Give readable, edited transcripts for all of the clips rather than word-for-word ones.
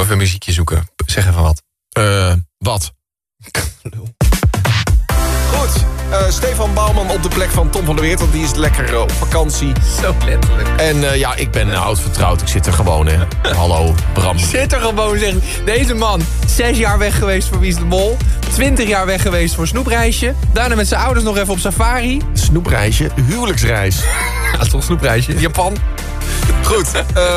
even een muziekje zoeken. Zeg even wat. Wat? Goed, Stefan Bouwman op de plek van Tom van der Weert, want die is lekker op vakantie. Zo letterlijk. En ik ben oud vertrouwd, ik zit er gewoon, hè. Hallo, Bram. Zit er gewoon, zeg. Deze man, 6 jaar weg geweest voor Wie is de Mol. 20 jaar weg geweest voor snoepreisje. Daarna met zijn ouders nog even op safari. Snoepreisje, huwelijksreis. Ja, toch snoepreisje. Japan. Goed,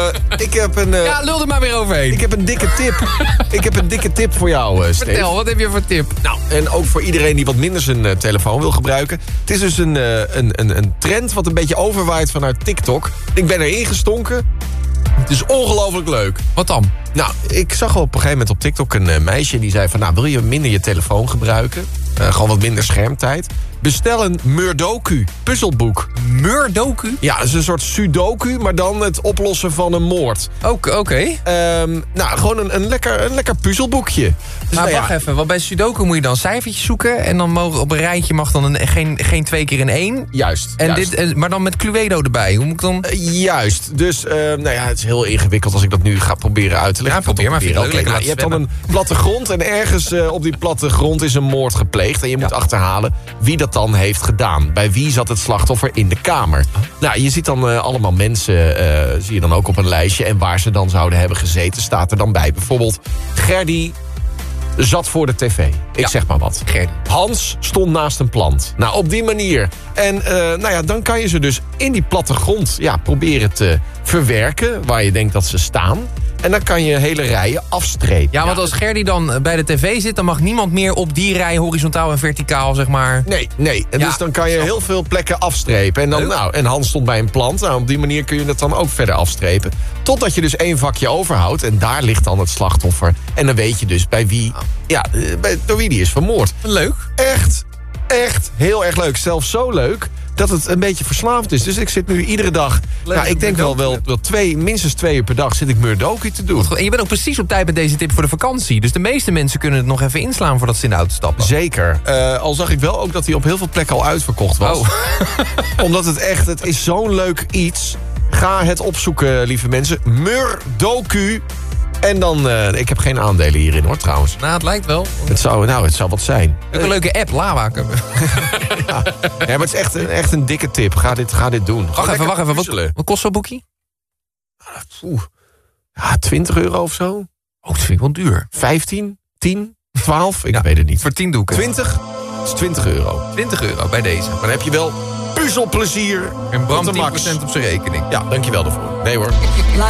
ik heb een... Ja, lul er maar weer overheen. Ik heb een dikke tip. Ik heb een dikke tip voor jou, Steve. Vertel, wat heb je voor tip? Nou, en ook voor iedereen die wat minder zijn telefoon wil gebruiken. Het is dus een trend wat een beetje overwaait vanuit TikTok. Ik ben erin gestonken. Het is ongelooflijk leuk. Wat dan? Nou, ik zag op een gegeven moment op TikTok een meisje die zei van... nou, wil je minder je telefoon gebruiken? Gewoon wat minder schermtijd. Bestel een Murdoku puzzelboek. Murdoku? Ja, het is een soort sudoku, maar dan het oplossen van een moord. Oké. Nou, gewoon een lekker puzzelboekje. Dus Maar wacht even, want bij Sudoku moet je dan cijfertjes zoeken... en dan mogen op een rijtje mag dan geen 2 keer in 1. Juist. En juist. Maar dan met Cluedo erbij. Hoe moet ik dan... Juist. Dus het is heel ingewikkeld als ik dat nu ga proberen uit te leggen. Ja, probeer maar. Vind ik ook leuk. Je hebt dan een plattegrond en ergens op die plattegrond is een moord gepleegd. En je moet achterhalen wie dat dan heeft gedaan. Bij wie zat het slachtoffer in de kamer. Nou, je ziet dan allemaal mensen, zie je dan ook op een lijstje. En waar ze dan zouden hebben gezeten, staat er dan bij. Bijvoorbeeld Gerdy zat voor de tv. Ik zeg maar wat. Gerdy. Hans stond naast een plant. Nou, op die manier. En dan kan je ze dus in die plattegrond proberen te verwerken... waar je denkt dat ze staan. En dan kan je hele rijen afstrepen. Ja, want als Gerdy dan bij de tv zit... dan mag niemand meer op die rij horizontaal en verticaal, zeg maar... Nee. En dus dan kan je heel veel plekken afstrepen. En, en Hans stond bij een plant. Nou, op die manier kun je het dan ook verder afstrepen. Totdat je dus 1 vakje overhoudt. En daar ligt dan het slachtoffer. En dan weet je dus bij wie... door wie die is vermoord. Leuk. Echt heel erg leuk. Zelfs zo leuk dat het een beetje verslavend is. Dus ik zit nu iedere dag... ik denk wel minstens 2 uur per dag zit ik Murdoku te doen. En je bent ook precies op tijd met deze tip voor de vakantie. Dus de meeste mensen kunnen het nog even inslaan voordat ze in de auto stappen. Zeker. Al zag ik wel ook dat hij op heel veel plekken al uitverkocht was. Omdat het is zo'n leuk iets. Ga het opzoeken, lieve mensen. Murdoku. En dan, ik heb geen aandelen hierin hoor, trouwens. Nou, het lijkt wel. Het zou wat zijn. Ook een leuke app, Lava. Ja, maar het is echt een dikke tip. Ga dit doen. Wacht even. Wat kost zo'n boekie? 20 euro of zo. Oh, dat vind ik wel duur. 15, 10, 12, ik weet het niet. Voor 10 doeken. 20 is 20 euro. 20 euro bij deze. Maar dan heb je wel puzzelplezier. En Bram 10% op zijn rekening. Ja, dankjewel daarvoor. Nee hoor.